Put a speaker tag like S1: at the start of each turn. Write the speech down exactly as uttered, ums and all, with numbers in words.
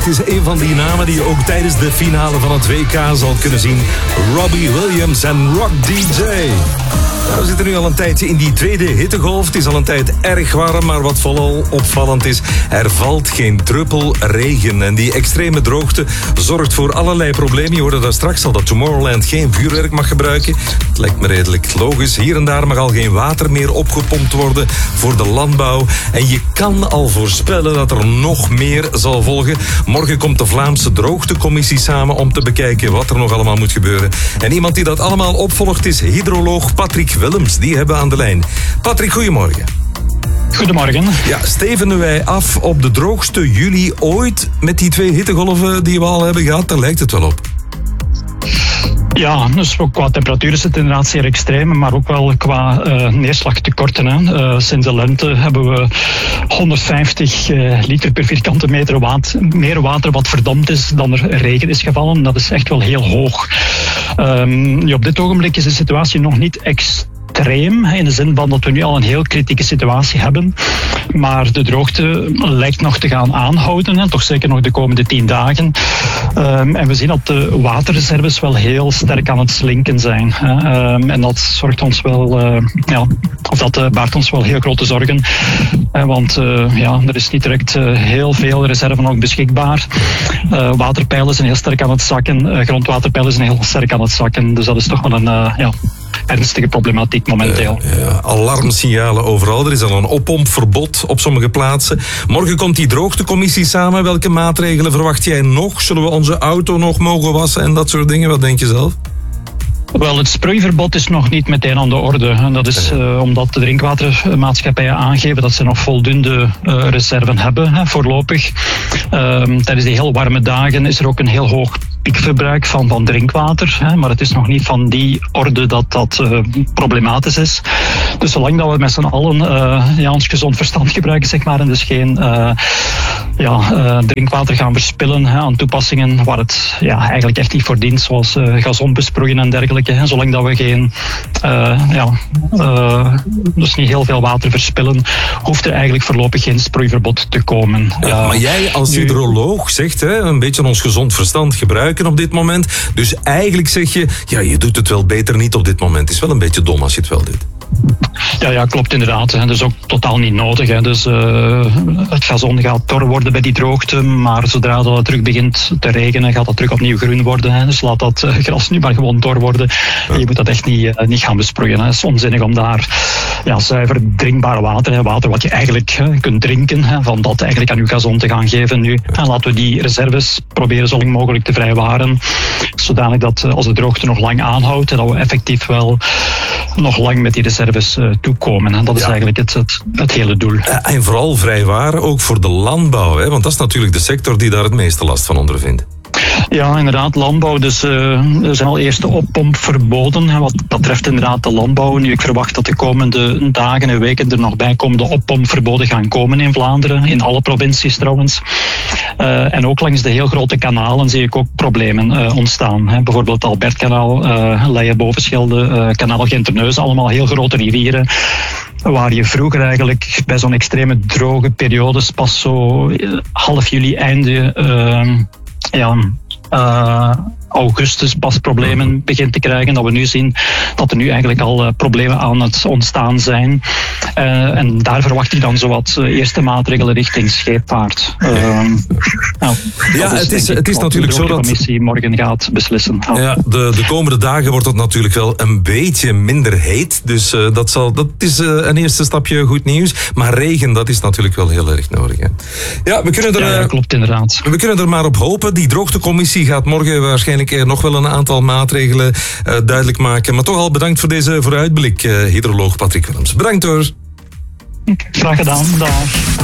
S1: het is een van die namen die je ook tijdens de finale van het W K zal kunnen zien. Robbie Williams en Rock D J. Nou, we zitten nu al een tijdje in die tweede hittegolf. Het is al een tijd erg warm, maar wat vooral opvallend is, er valt geen druppel regen. En die extreme droogte zorgt voor allerlei problemen. Je hoorde daar straks al dat Tomorrowland geen vuurwerk mag gebruiken. Het lijkt me redelijk logisch. Hier en daar mag al geen water meer opgepompt worden voor de landbouw. En je kan al voorspellen dat er nog meer zal volgen. Morgen komt de Vlaamse Droogtecommissie samen om te bekijken wat er nog allemaal moet gebeuren. En iemand die dat allemaal opvolgt is hydroloog Patrick Willems. Die hebben we aan de lijn. Patrick, goedemorgen.
S2: Goedemorgen.
S1: Ja, stevenen wij af op de droogste juli ooit met die twee hittegolven die we al hebben gehad? Daar lijkt het wel op.
S2: Ja, dus qua temperatuur is het inderdaad zeer extreem, maar ook wel qua uh, neerslagtekorten. Hè. Uh, sinds de lente hebben we honderdvijftig uh, liter per vierkante meter water, meer water wat verdampt is dan er regen is gevallen. Dat is echt wel heel hoog. Um, ja, op dit ogenblik is de situatie nog niet extreem. Extreem, in de zin van dat we nu al een heel kritieke situatie hebben. Maar de droogte lijkt nog te gaan aanhouden, hè, toch zeker nog de komende tien dagen. Um, en we zien dat de waterreserves wel heel sterk aan het slinken zijn. Hè. Um, en dat zorgt ons wel, uh, ja, of dat uh, baart ons wel heel grote zorgen. Uh, want uh, ja, er is niet direct uh, heel veel reserve nog beschikbaar. Uh, waterpeilen zijn heel sterk aan het zakken. Uh, grondwaterpeilen zijn heel sterk aan het zakken. Dus dat is toch wel een uh, ja, ernstige problematiek momenteel.
S1: Uh, ja, alarmsignalen overal. Er is al een oppompverbod op sommige plaatsen. Morgen komt die droogtecommissie samen. Welke maatregelen verwacht jij nog? Zullen we onze auto nog mogen wassen en dat soort dingen? Wat denk je zelf?
S2: Wel, het sproeiverbod is nog niet meteen aan de orde. En dat is uh, omdat de drinkwatermaatschappijen aangeven dat ze nog voldoende uh, reserven hebben, hè, voorlopig. Um, tijdens die heel warme dagen is er ook een heel hoog piekverbruik van, van drinkwater. Hè, maar het is nog niet van die orde dat dat uh, problematisch is. Dus zolang dat we met z'n allen uh, ja, ons gezond verstand gebruiken, zeg maar, en dus geen uh, ja, uh, drinkwater gaan verspillen hè, aan toepassingen waar het ja, eigenlijk echt niet voor dient, zoals uh, gazon besproeien en dergelijke. Hè, zolang dat we geen, uh, ja, uh, dus niet heel veel water verspillen, hoeft er eigenlijk voorlopig geen sproeiverbod te komen.
S1: Ja, uh, maar jij als hydroloog zegt, hè, een beetje ons gezond verstand gebruiken op dit moment. Dus eigenlijk zeg je, ja, je doet het wel beter niet op dit moment. Het is wel een beetje dom als je het wel doet.
S2: Ja, ja, klopt inderdaad. Dat is ook totaal niet nodig. Hè. Dus uh, het gazon gaat dor worden bij die droogte, maar zodra dat het terug begint te regenen, gaat dat terug opnieuw groen worden. Hè. Dus laat dat uh, gras nu maar gewoon dor worden. Ja. Je moet dat echt niet, uh, niet gaan besproeien. Hè. Het is onzinnig om daar ja, zuiver drinkbaar water, hè, water wat je eigenlijk uh, kunt drinken, hè, van dat eigenlijk aan je gazon te gaan geven nu. En laten we die reserves proberen zo lang mogelijk te vrijwaren, zodanig dat uh, als de droogte nog lang aanhoudt, dat we effectief wel nog lang met die reserves uh, toekomen. En dat is ja. eigenlijk het, het, het hele doel.
S1: En vooral vrijwaren ook voor de landbouw, hè? Want dat is natuurlijk de sector die daar het meeste last van ondervindt.
S2: Ja, inderdaad, landbouw. Dus uh, er zijn al eerste oppomp verboden. Hè, wat dat betreft inderdaad de landbouw. Nu, ik verwacht dat de komende dagen en weken er nog bij komen de oppompverboden gaan komen in Vlaanderen. In alle provincies trouwens. Uh, en ook langs de heel grote kanalen zie ik ook problemen uh, ontstaan. Hè. Bijvoorbeeld Albertkanaal, uh, Leie-Bovenschelde, uh, Kanaal Genterneus. Allemaal heel grote rivieren. Waar je vroeger eigenlijk bij zo'n extreme droge periodes pas zo uh, half juli, einde Uh, ja, uh, augustus pas problemen begint te krijgen. Dat we nu zien dat er nu eigenlijk al uh, problemen aan het ontstaan zijn. Uh, en daar verwacht ik dan zowat uh, eerste maatregelen richting scheepvaart. Uh, nou,
S1: ja, het is, het is natuurlijk zo dat
S2: de commissie morgen gaat beslissen.
S1: Ja, ja de, de komende dagen wordt het natuurlijk wel een beetje minder heet. Dus uh, dat, zal, dat is uh, een eerste stapje goed nieuws. Maar regen, dat is natuurlijk wel heel erg nodig. Hè. Ja, we kunnen er,
S2: ja, ja, klopt inderdaad.
S1: We kunnen er maar op hopen. Die droogtecommissie gaat morgen waarschijnlijk nog wel een aantal maatregelen uh, duidelijk maken. Maar toch al bedankt voor deze vooruitblik, uh, hydroloog Patrick Willems. Bedankt hoor.
S2: Graag gedaan. Dag.